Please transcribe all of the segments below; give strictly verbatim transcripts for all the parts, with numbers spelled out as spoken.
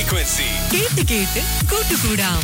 frequency. കേട്ട് കേട്ട് കൂട്ടുകൂടാം.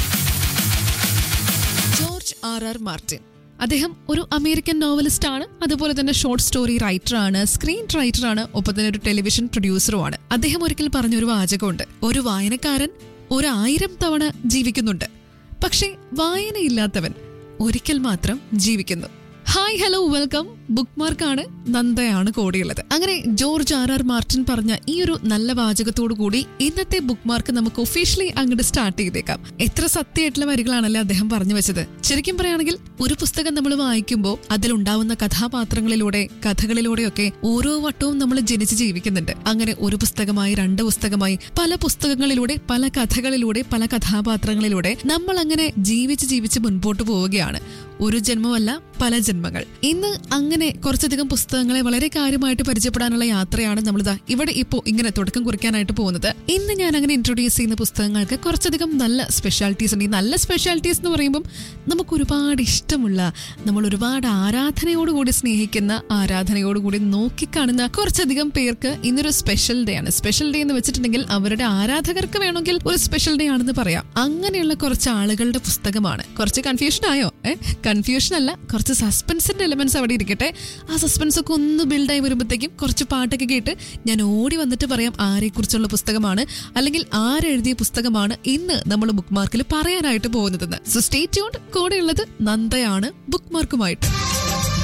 ജോർജ് ആർ ആർ മാർട്ടിൻ അദ്ദേഹം ഒരു അമേരിക്കൻ നോവലിസ്റ്റ് ആണ്. അതുപോലെ തന്നെ ഷോർട്ട് സ്റ്റോറി റൈറ്റർ ആണ്, സ്ക്രീൻ റൈറ്റർ ആണ്, ഒപ്പം തന്നെ ഒരു ടെലിവിഷൻ പ്രൊഡ്യൂസറുമാണ്. അദ്ദേഹം ഒരിക്കൽ പറഞ്ഞൊരു വാചകമുണ്ട്: ഒരു വായനക്കാരൻ ഒരായിരം തവണ ജീവിക്കുന്നുണ്ട്, പക്ഷെ വായനയില്ലാത്തവൻ ഒരിക്കൽ മാത്രം ജീവിക്കുന്നു. Hi, hello, welcome. ബുക്ക് മാർക്കാണ്, നന്ദയാണ് കൂടെയുള്ളത്. അങ്ങനെ ജോർജ് ആർ ആർ മാർട്ടിൻ പറഞ്ഞ ഈ ഒരു നല്ല വാചകത്തോടു കൂടി ഇന്നത്തെ ബുക്ക് മാർക്ക് നമുക്ക് ഒഫീഷ്യലി അങ്ങോട്ട് സ്റ്റാർട്ട് ചെയ്തേക്കാം. എത്ര സത്യമായിട്ടുള്ള വരികളാണല്ലേ അദ്ദേഹം പറഞ്ഞു വെച്ചത്. ശരിക്കും പറയുകയാണെങ്കിൽ ഒരു പുസ്തകം നമ്മൾ വായിക്കുമ്പോൾ അതിലുണ്ടാവുന്ന കഥാപാത്രങ്ങളിലൂടെ, കഥകളിലൂടെയൊക്കെ ഓരോ വട്ടവും നമ്മൾ ജനിച്ച് ജീവിക്കുന്നുണ്ട്. അങ്ങനെ ഒരു പുസ്തകമായി, രണ്ട് പുസ്തകമായി, പല പുസ്തകങ്ങളിലൂടെ, പല കഥകളിലൂടെ, പല കഥാപാത്രങ്ങളിലൂടെ നമ്മൾ അങ്ങനെ ജീവിച്ച് ജീവിച്ച് മുൻപോട്ട് പോവുകയാണ്. ഒരു ജന്മമല്ല, പല ജന്മങ്ങൾ. ഇന്ന് അങ്ങനെ കുറച്ചധികം പുസ്തകങ്ങളെ വളരെ കാര്യമായിട്ട് പരിചയപ്പെടാനുള്ള യാത്രയാണ് നമ്മളിതാ ഇവിടെ ഇപ്പോൾ ഇങ്ങനെ തുടക്കം കുറിക്കാനായിട്ട് പോകുന്നത്. ഇന്ന് ഞാൻ അങ്ങനെ ഇൻട്രൊഡ്യൂസ് ചെയ്യുന്ന പുസ്തകങ്ങൾക്ക് കുറച്ചധികം നല്ല സ്പെഷ്യാലിറ്റീസ് ഉണ്ട്. ഈ നല്ല സ്പെഷ്യാലിറ്റീസ് എന്ന് പറയുമ്പം നമുക്ക് ഒരുപാട് ഇഷ്ടമുള്ള, നമ്മൾ ഒരുപാട് ആരാധനയോടുകൂടി സ്നേഹിക്കുന്ന, ആരാധനയോടുകൂടി നോക്കിക്കാണുന്ന കുറച്ചധികം പേർക്ക് ഇന്നൊരു സ്പെഷ്യൽ ഡേ ആണ്. സ്പെഷ്യൽ ഡേ എന്ന് വെച്ചിട്ടുണ്ടെങ്കിൽ അവരുടെ ആരാധകർക്ക് വേണമെങ്കിൽ ഒരു സ്പെഷ്യൽ ഡേ ആണെന്ന് പറയാം. അങ്ങനെയുള്ള കുറച്ച് ആളുകളുടെ പുസ്തകമാണ്. കുറച്ച് കൺഫ്യൂഷൻ ആയോ? ഏഹ് കൺഫ്യൂഷൻ അല്ല, കുറച്ച് സസ്പെൻസിന്റെ എലിമെന്റ്സ് അവിടെ ഇരിക്കട്ടെ. ആ സസ്പെൻസ് ഒക്കെ ഒന്ന് ബിൽഡായി വരുമ്പോഴത്തേക്കും കുറച്ച് പാട്ടൊക്കെ കേട്ട് ഞാൻ ഓടി വന്നിട്ട് പറയാം ആരെക്കുറിച്ചുള്ള പുസ്തകമാണ്, അല്ലെങ്കിൽ ആരെഴുതിയ പുസ്തകമാണ് ഇന്ന് നമ്മൾ ബുക്ക് മാർക്കിൽ പറയാനായിട്ട് പോകുന്നതെന്ന്. So stay tuned. കൂടെയുള്ളത് നന്ദയാണ് ബുക്ക് മാർക്കുമായിട്ട്.